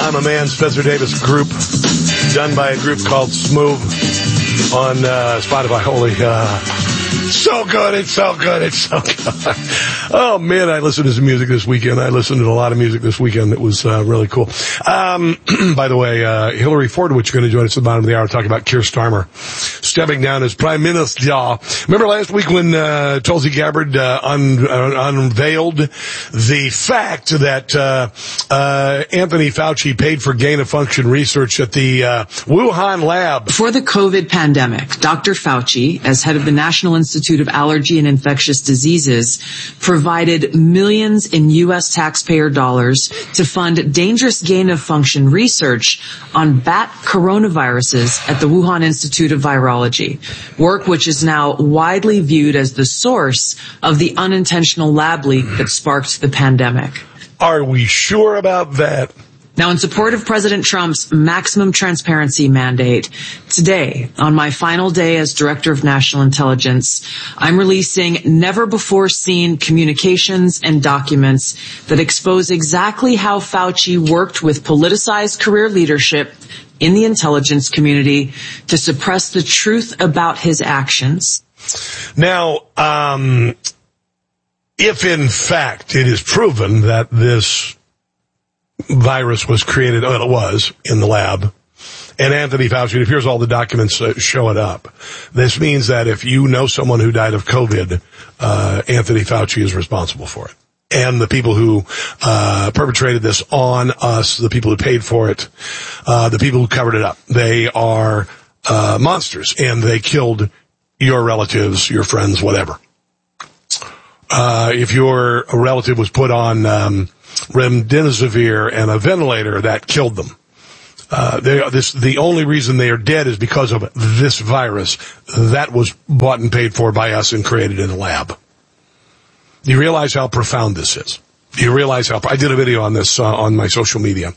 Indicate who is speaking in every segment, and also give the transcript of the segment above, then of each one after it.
Speaker 1: I'm a Man, Spencer Davis Group, done by a group called Smooth on Spotify. Holy, so good, it's so good, it's so good. Oh, man, I listened to some music this weekend. I listened to a lot of music this weekend. It was really cool. By the way, Hillary Ford, which is going to join us at the bottom of the hour, talking about Keir Starmer stepping down as Prime Minister. Remember last week when Tulsi Gabbard unveiled the fact that Anthony Fauci paid for gain-of-function research at the Wuhan lab?
Speaker 2: Before the COVID pandemic, Dr. Fauci, as head of the National Institute of Allergy and Infectious Diseases, provided millions in U.S. taxpayer dollars to fund dangerous gain-of-function research on bat coronaviruses at the Wuhan Institute of Virology, work which is now widely viewed as the source of the unintentional lab leak that sparked the pandemic.
Speaker 1: Are we sure about that?
Speaker 2: Now, in support of President Trump's maximum transparency mandate, today, on my final day as Director of National Intelligence, I'm releasing never-before-seen communications and documents that expose exactly how Fauci worked with politicized career leadership in the intelligence community to suppress the truth about his actions.
Speaker 1: Now, if in fact it is proven that this virus was created, well, it was, in the lab, and Anthony Fauci, it appears all the documents show it up. This means that if you know someone who died of COVID, Anthony Fauci is responsible for it. And the people who perpetrated this on us, the people who paid for it, the people who covered it up, they are monsters, and they killed your relatives, your friends, whatever. If your relative was put on remdesivir and a ventilator, that killed them. The only reason they are dead is because of this virus that was bought and paid for by us and created in a lab. Do you realize how profound this is? Do you realize how? I did a video on this on my social media,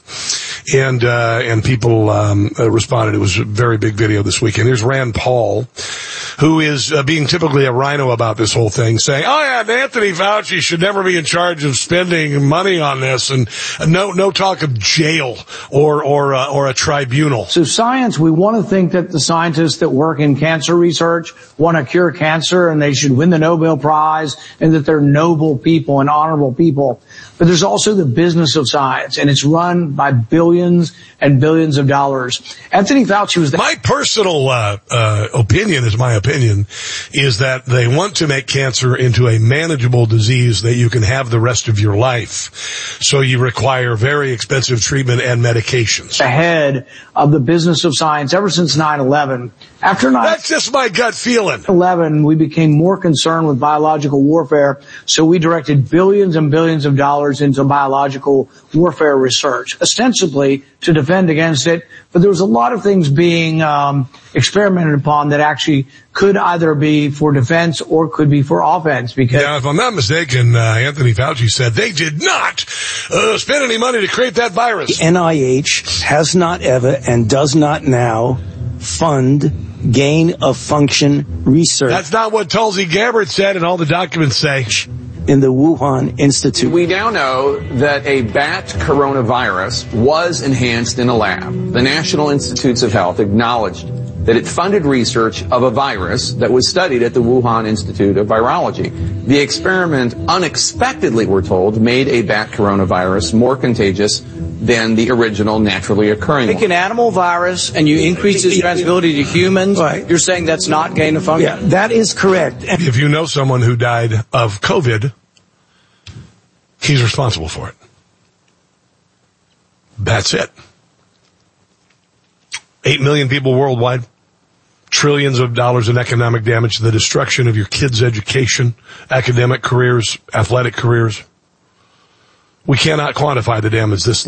Speaker 1: and people responded. It was a very big video this weekend. Here's Rand Paul, who is being typically a rhino about this whole thing, saying, "Oh yeah, Anthony Fauci should never be in charge of spending money on this," and no talk of jail or a tribunal.
Speaker 3: So science, we want to think that the scientists that work in cancer research want to cure cancer, and they should win the Nobel Prize, and that they're noble people and honorable people. But there's also the business of science, and it's run by billions and billions of dollars. Anthony Fauci was...
Speaker 1: My personal opinion is that they want to make cancer into a manageable disease that you can have the rest of your life. So you require very expensive treatment and medications.
Speaker 3: Ahead of the business of science ever since 9/11. After 9/11,
Speaker 1: that's just my gut feeling.
Speaker 3: 9/11, we became more concerned with biological warfare, so we directed billions and billions of dollars into biological warfare research, ostensibly to defend against it. But there was a lot of things being experimented upon that actually could either be for defense or could be for offense. Because
Speaker 1: now, if I'm not mistaken, Anthony Fauci said they did not spend any money to create that virus.
Speaker 4: The NIH has not ever and does not now fund gain-of-function research.
Speaker 1: That's not what Tulsi Gabbard said, and all the documents say.
Speaker 4: In the Wuhan Institute.
Speaker 5: We now know that a bat coronavirus was enhanced in a lab. The National Institutes of Health acknowledged that it funded research of a virus that was studied at the Wuhan Institute of Virology. The experiment unexpectedly, we're told, made a bat coronavirus more contagious than the original naturally occurring one.
Speaker 6: Take an animal virus and you increase its transmissibility to humans.
Speaker 4: Right.
Speaker 6: You're saying that's not gain of function?
Speaker 4: Yeah, that is correct.
Speaker 1: If you know someone who died of COVID, he's responsible for it. That's it. 8 million people worldwide, trillions of dollars in economic damage, the destruction of your kids' education, academic careers, athletic careers. We cannot quantify the damage this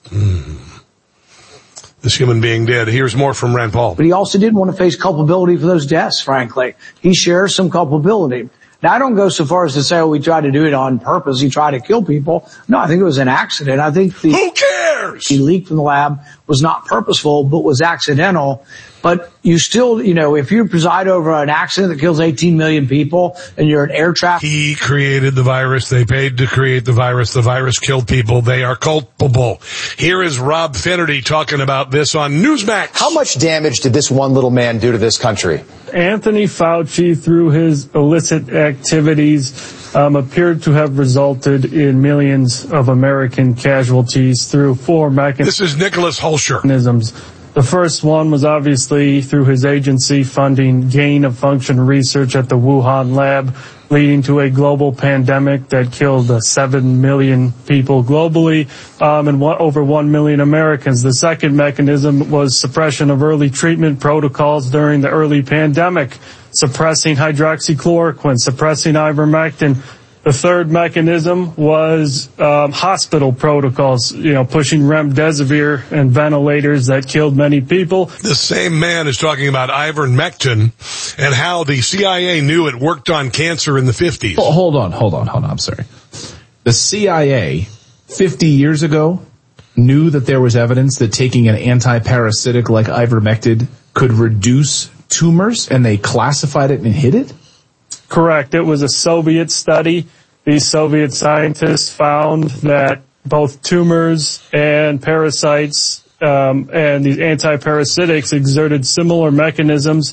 Speaker 1: human being did. Here's more from Rand Paul.
Speaker 3: But he also didn't want to face culpability for those deaths, frankly. He shares some culpability. Now, I don't go so far as to say, we tried to do it on purpose. He tried to kill people. No, I think it was an accident. I think
Speaker 1: who cares?
Speaker 3: The leak from the lab was not purposeful, but was accidental. But you still, if you preside over an accident that kills 18 million people and you're an air traffic.
Speaker 1: He created the virus. They paid to create the virus. The virus killed people. They are culpable. Here is Rob Finnerty talking about this on Newsmax.
Speaker 7: How much damage did this one little man do to this country?
Speaker 8: Anthony Fauci, through his illicit activities, appeared to have resulted in millions of American casualties through four mechanisms.
Speaker 1: This is Nicholas Hulscher.
Speaker 8: The first one was obviously through his agency funding gain-of-function research at the Wuhan lab, leading to a global pandemic that killed 7 million people globally and over 1 million Americans. The second mechanism was suppression of early treatment protocols during the early pandemic, suppressing hydroxychloroquine, suppressing ivermectin. The third mechanism was hospital protocols, pushing remdesivir and ventilators that killed many people.
Speaker 1: The same man is talking about ivermectin and how the CIA knew it worked on cancer in the 50s.
Speaker 9: Oh, hold on. I'm sorry. The CIA 50 years ago knew that there was evidence that taking an anti-parasitic like ivermectin could reduce tumors, and they classified it and hid it?
Speaker 8: Correct. It was a Soviet study. These Soviet scientists found that both tumors and parasites and these antiparasitics exerted similar mechanisms,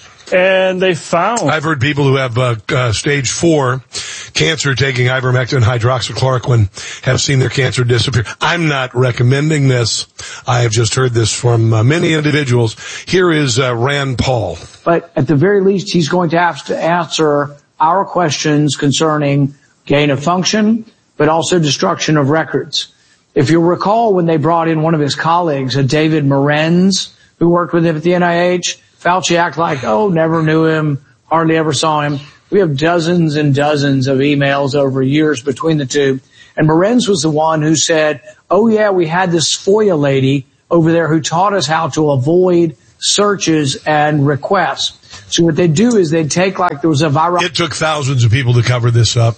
Speaker 8: and they found...
Speaker 1: I've heard people who have stage 4 cancer taking ivermectin and hydroxychloroquine have seen their cancer disappear. I'm not recommending this. I have just heard this from many individuals. Here is Rand Paul.
Speaker 3: But at the very least, he's going to have to answer our questions concerning gain of function, but also destruction of records. If you'll recall, when they brought in one of his colleagues, David Morenz, who worked with him at the NIH, Fauci acted like, never knew him, hardly ever saw him. We have dozens and dozens of emails over years between the two. And Morenz was the one who said, we had this FOIA lady over there who taught us how to avoid searches and requests. So what they do is they take there was a virus.
Speaker 1: It took thousands of people to cover this up.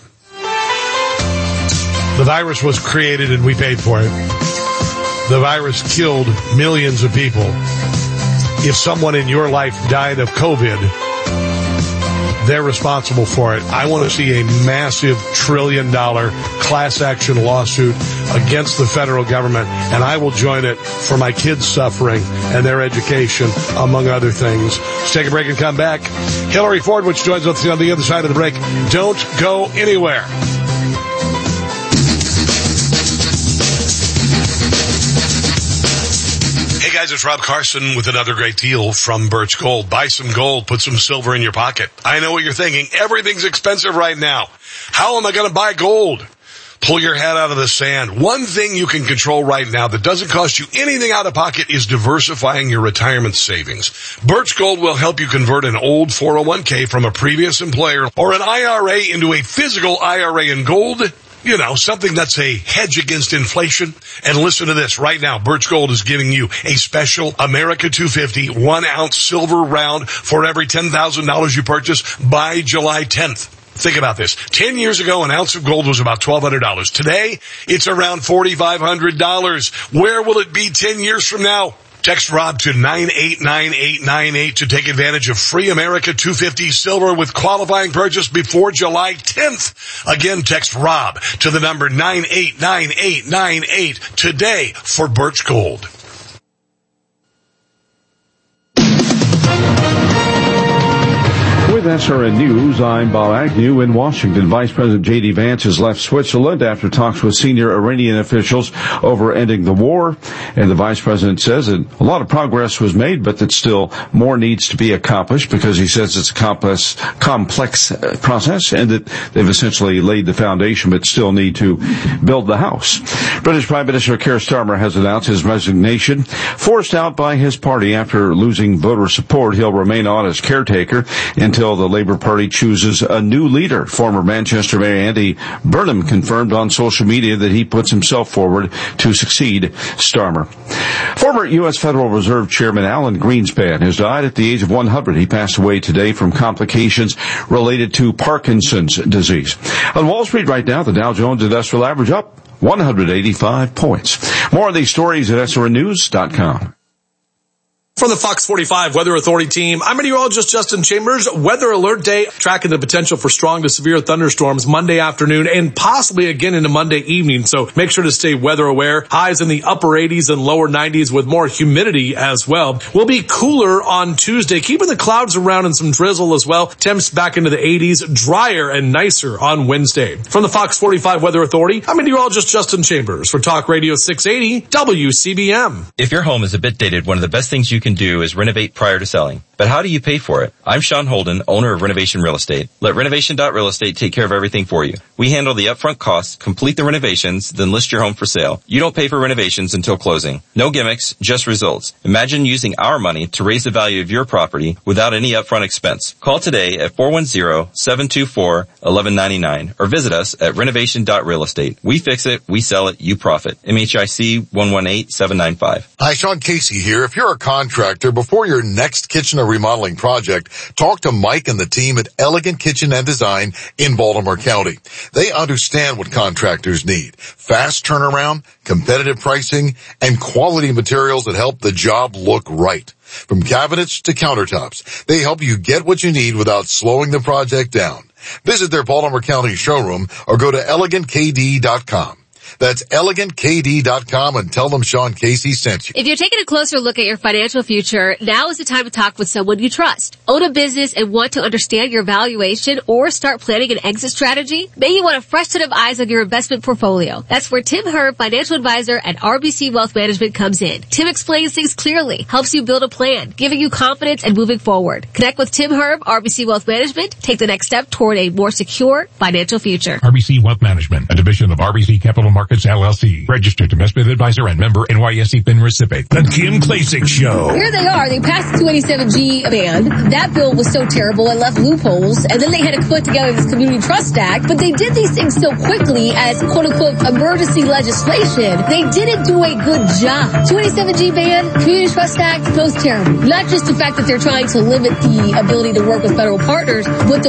Speaker 1: The virus was created and we paid for it. The virus killed millions of people. If someone in your life died of COVID, they're responsible for it. I want to see a massive $1 trillion class action lawsuit against the federal government, and I will join it for my kids' suffering and their education, among other things. Let's take a break and come back. Hillary Ford, which joins us on the other side of the break. Don't go anywhere. Hey guys, it's Rob Carson with another great deal from Birch Gold. Buy some gold, put some silver in your pocket. I know what you're thinking. Everything's expensive right now. How am I going to buy gold? Pull your head out of the sand. One thing you can control right now that doesn't cost you anything out of pocket is diversifying your retirement savings. Birch Gold will help you convert an old 401k from a previous employer or an IRA into a physical IRA in gold. Something that's a hedge against inflation. And listen to this. Right now, Birch Gold is giving you a special America 250 1-ounce silver round for every $10,000 you purchase by July 10th. Think about this. 10 years ago, an ounce of gold was about $1,200. Today, it's around $4,500. Where will it be 10 years from now? Text Rob to 989898 to take advantage of free America 250 silver with qualifying purchase before July 10th. Again, text Rob to the number 989898 today for Birch Gold.
Speaker 10: With SRN News, I'm Bob Agnew in Washington. Vice President J.D. Vance has left Switzerland after talks with senior Iranian officials over ending the war. And the Vice President says that a lot of progress was made, but that still more needs to be accomplished because he says it's a complex process and that they've essentially laid the foundation but still need to build the house. British Prime Minister Keir Starmer has announced his resignation, forced out by his party after losing voter support. He'll remain on as caretaker until the Labour Party chooses a new leader. Former Manchester Mayor Andy Burnham confirmed on social media that he puts himself forward to succeed Starmer. Former U.S. Federal Reserve Chairman Alan Greenspan has died at the age of 100. He passed away today from complications related to Parkinson's disease. On Wall Street right now, the Dow Jones Industrial Average up 185 points. More of these stories at SRNnews.com.
Speaker 1: From the Fox 45 Weather Authority team, I'm meteorologist Justin Chambers. Weather alert day, tracking the potential for strong to severe thunderstorms Monday afternoon and possibly again into Monday evening. So make sure to stay weather aware. Highs in the upper 80s and lower 90s with more humidity as well. We'll be cooler on Tuesday, keeping the clouds around and some drizzle as well. Temps back into the 80s, drier and nicer on Wednesday. From the Fox 45 Weather Authority, I'm meteorologist Justin Chambers for Talk Radio 680 WCBM.
Speaker 11: If your home is a bit dated, one of the best things you can do is renovate prior to selling. But how do you pay for it? I'm Sean Holden, owner of Renovation Real Estate. Let Renovation.Real Estate take care of everything for you. We handle the upfront costs, complete the renovations, then list your home for sale. You don't pay for renovations until closing. No gimmicks, just results. Imagine using our money to raise the value of your property without any upfront expense. Call today at 410-724-1199 or visit us at Renovation.Real Estate. We fix it, we sell it, you profit. MHIC 118795.
Speaker 12: Hi, Sean Casey here. If you're a contractor, before your next kitchen or remodeling project, talk to Mike and the team at Elegant Kitchen and Design in Baltimore County. They understand what contractors need. Fast turnaround, competitive pricing, and quality materials that help the job look right. From cabinets to countertops, they help you get what you need without slowing the project down. Visit their Baltimore County showroom or go to ElegantKD.com. That's ElegantKD.com and tell them Sean Casey sent you.
Speaker 13: If you're taking a closer look at your financial future, now is the time to talk with someone you trust. Own a business and want to understand your valuation or start planning an exit strategy? Maybe you want a fresh set of eyes on your investment portfolio. That's where Tim Herb, financial advisor at RBC Wealth Management, comes in. Tim explains things clearly, helps you build a plan, giving you confidence and moving forward. Connect with Tim Herb, RBC Wealth Management. Take the next step toward a more secure financial future.
Speaker 14: RBC Wealth Management, a division of RBC Capital Markets LLC, registered investment advisor and member NYSE FIN recipient. The Kim Klacik Show.
Speaker 13: Here they are. They passed the 287G ban. That bill was so terrible it left loopholes, and then they had to put together this Community Trust Act. But they did these things so quickly as quote-unquote emergency legislation. They didn't do a good job. 287G ban, Community Trust Act, both terrible. Not just the fact that they're trying to limit the ability to work with federal partners, but the